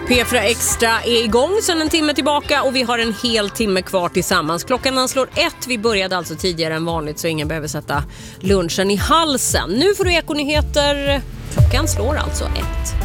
P4 Extra är igång sedan en timme tillbaka och vi har en hel timme kvar tillsammans. Klockan slår 1. Vi började alltså tidigare än vanligt så ingen behöver sätta lunchen i halsen. Nu får du Ekonyheter. Klockan slår alltså 1.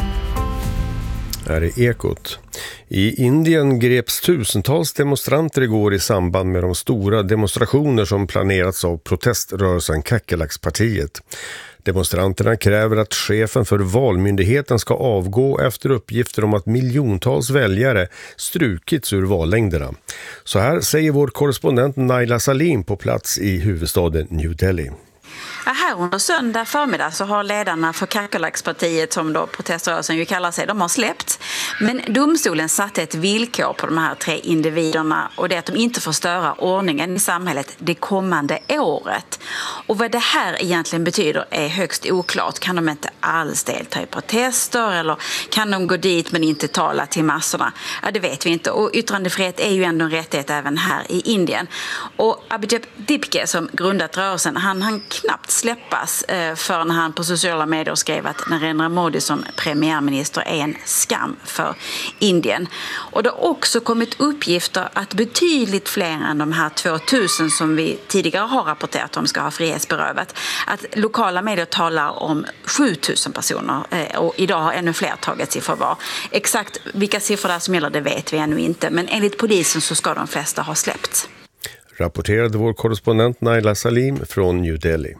Här är Ekot. I Indien greps tusentals demonstranter igår i samband med de stora demonstrationer som planerats av proteströrelsen Kakelaks-partiet. Demonstranterna kräver att chefen för valmyndigheten ska avgå efter uppgifter om att miljontals väljare strukits ur vallängderna. Så här säger vår korrespondent Naila Salim på plats i huvudstaden New Delhi. Här under söndag förmiddag så har ledarna för Kakelaks-partiet, som då proteströrelsen ju kallar sig, de har släppt. Men domstolen satte ett villkor på de här 3 individerna, och det är att de inte får störa ordningen i samhället det kommande året. Och vad det här egentligen betyder är högst oklart. Kan de inte alls delta i protester, eller kan de gå dit men inte tala till massorna? Ja, det vet vi inte. Och yttrandefrihet är ju ändå en rättighet även här i Indien. Och Abhijit Dipke, som grundat rörelsen, han knappt släppas förrän han på sociala medier skrev att Narendra Modi som premiärminister är en skam för Indien. Och det har också kommit uppgifter att betydligt fler än de här 2000 som vi tidigare har rapporterat om ska ha frihetsberövat. Att lokala medier talar om 7000 personer och idag har ännu fler tagits i förvar. Exakt vilka siffror där som gäller det vet vi ännu inte, men enligt polisen så ska de flesta ha släppts. Rapporterade vår korrespondent Naila Salim från New Delhi.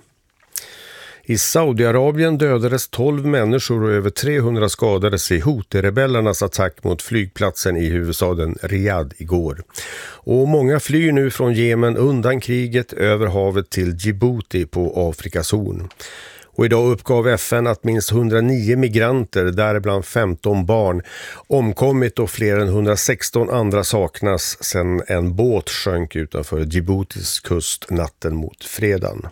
I Saudiarabien dödades 12 människor och över 300 skadades i Houthi-rebellernas attack mot flygplatsen i huvudstaden Riyadh igår. Och många flyr nu från Jemen undan kriget över havet till Djibouti på Afrikas horn. Och idag uppgav FN att minst 109 migranter, däribland 15 barn, omkommit och fler än 116 andra saknas sedan en båt sjönk utanför Djiboutis kust natten mot fredagen.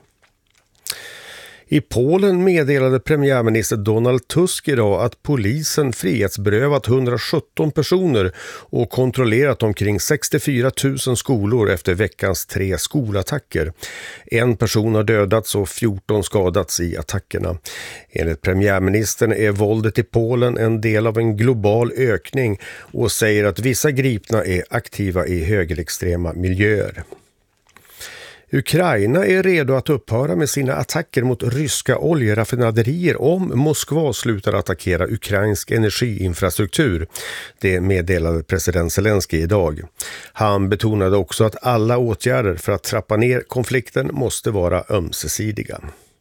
I Polen meddelade premiärminister Donald Tusk idag att polisen frihetsberövat 117 personer och kontrollerat omkring 64 000 skolor efter veckans 3 skolattacker. En person har dödats och 14 skadats i attackerna. Enligt premiärministern är våldet i Polen en del av en global ökning och säger att vissa gripna är aktiva i högerextrema miljöer. Ukraina är redo att upphöra med sina attacker mot ryska oljeraffinaderier om Moskva slutar attackera ukrainsk energiinfrastruktur. Det meddelade president Zelensky idag. Han betonade också att alla åtgärder för att trappa ner konflikten måste vara ömsesidiga.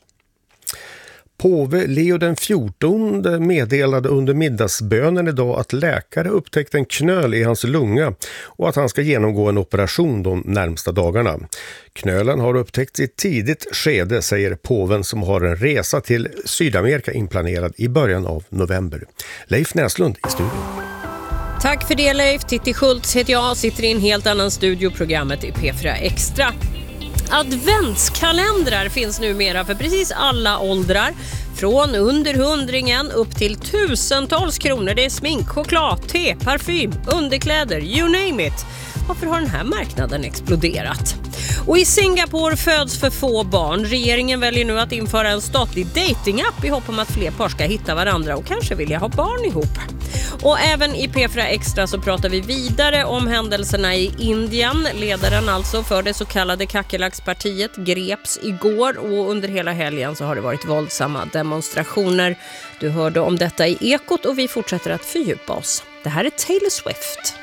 Påve Leo den 14 meddelade under middagsbönen idag att läkare upptäckte en knöl i hans lunga och att han ska genomgå en operation de närmsta dagarna. Knölen har upptäckts i ett tidigt skede, säger påven, som har en resa till Sydamerika inplanerad i början av november. Leif Näslund i studion. Tack för det, Leif. Titti Schultz heter jag, sitter i en helt annan studioprogrammet i P4 Extra. Adventskalendrar finns numera för precis alla åldrar. Från under 100 upp till tusentals kronor. Det är smink, choklad, te, parfym, underkläder, you name it. Varför har den här marknaden exploderat? Och i Singapore föds för få barn. Regeringen väljer nu att införa en statlig datingapp i hopp om att fler par ska hitta varandra och kanske vilja ha barn ihop. Och även i P4 Extra så pratar vi vidare om händelserna i Indien. Ledaren alltså för det så kallade Kakelaks-partiet greps igår och under hela helgen så har det varit våldsamma demonstrationer. Du hörde om detta i Ekot och vi fortsätter att fördjupa oss. Det här är Taylor Swift.